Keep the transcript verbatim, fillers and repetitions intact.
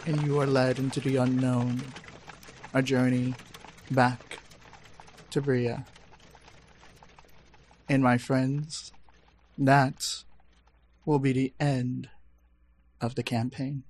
and you are led into the unknown, a journey back to Bria. And my friends, that will be the end of the campaign.